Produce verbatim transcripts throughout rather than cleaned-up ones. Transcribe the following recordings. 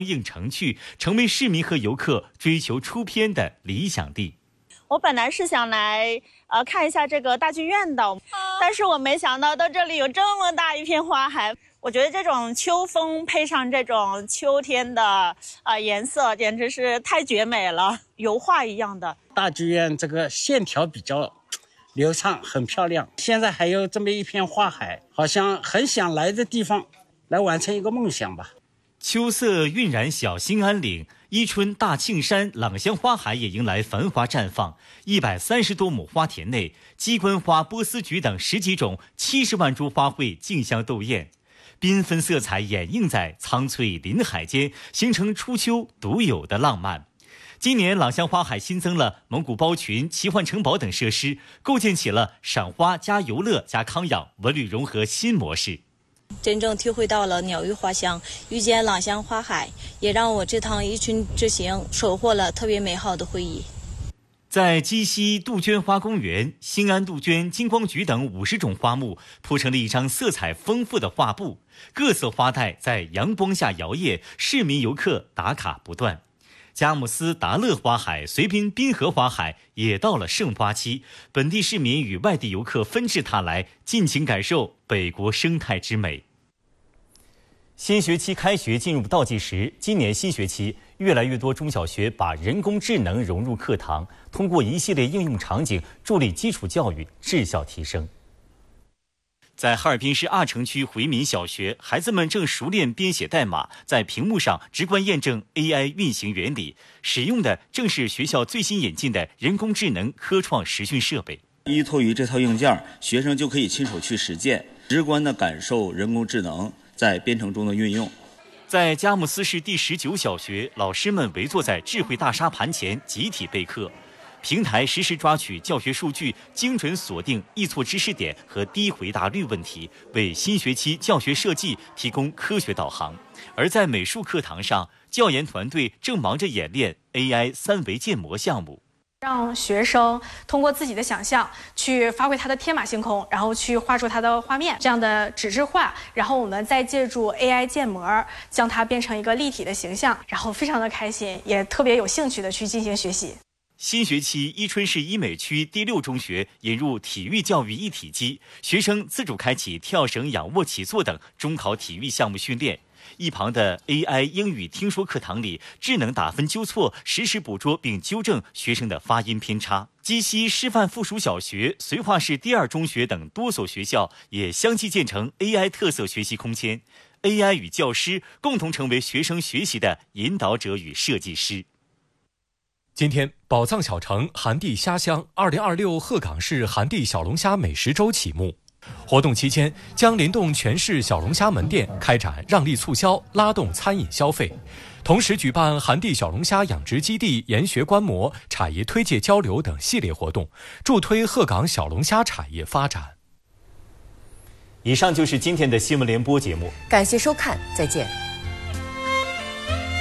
应城去，成为市民和游客追求出片的理想地。 我本来是想来呃看一下这个大剧院的，但是我没想到到这里有这么大一片花海。我觉得这种秋风配上这种秋天的呃颜色，简直是太绝美了，油画一样的。 大剧院这个线条比较流畅，很漂亮。现在还有这么一片花海，好像很想来的地方，来完成一个梦想吧。 秋色晕染小兴安岭，伊春大庆山朗香花海也迎来繁华绽放。一百三十多亩花田内，鸡冠花、波斯菊等十几种七十万株花卉竞相斗艳，缤纷色彩掩映在苍翠林海间，形成初秋独有的浪漫。今年朗香花海新增了蒙古包群、奇幻城堡等设施，构建起了赏花加游乐加康养文旅融合新模式。 真正体会到了鸟语花香，遇见朗香花海，也让我这趟伊春之行收获了特别美好的回忆。 在鸡西杜鹃花公园，兴安杜鹃、金光菊等五十种花木铺成了一张色彩丰富的画布，各色花带在阳光下摇曳，市民游客打卡不断。佳木斯达乐花海、绥滨滨河花海也到了盛花期，本地市民与外地游客纷至沓来，尽情感受北国生态之美。新学期开学进入倒计时，今年新学期越来越多中小学把人工智能融入课堂，通过一系列应用场景助力基础教育质效提升。在哈尔滨市阿城区回民小学，孩子们正熟练编写代码，在屏幕上直观验证 A I 运行原理，使用的正是学校最新引进的人工智能科创实训设备。 依托于这套硬件，学生就可以亲手去实践，直观地感受人工智能在编程中的运用。 在佳木斯市第十九小学，老师们围坐在智慧大沙盘前集体备课，平台实时抓取教学数据，精准锁定易错知识点和低回答率问题，为新学期教学设计提供科学导航。而在美术课堂上，教研团队正忙着演练 A I 三维建模项目， 让学生通过自己的想象去发挥他的天马行空，然后去画出他的画面，这样的纸质画，然后我们再借助 A I 建模将它变成一个立体的形象，然后非常的开心，也特别有兴趣的去进行学习。 新学期，伊春市伊美区第六中学引入体育教育一体机，学生自主开启跳绳、仰卧起坐等中考体育项目训练。一旁的 A I 英语听说课堂里，智能打分纠错，实时捕捉并纠正学生的发音偏差。鸡西师范附属小学、绥化市第二中学等多所学校也相继建成 A I 特色学习空间， A I 与教师共同成为学生学习的引导者与设计师。 今天，宝藏小城韩地虾乡二零二六鹤岗市韩地小龙虾美食周启幕。活动期间，将联动全市小龙虾门店开展让利促销，拉动餐饮消费，同时举办韩地小龙虾养殖基地研学观摩、产业推介交流等系列活动，助推鹤岗小龙虾产业发展。 以上就是今天的新闻联播节目， 感谢收看，再见。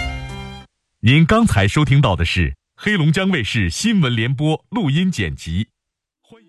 您刚才收听到的是黑龙江卫视新闻联播录音剪辑。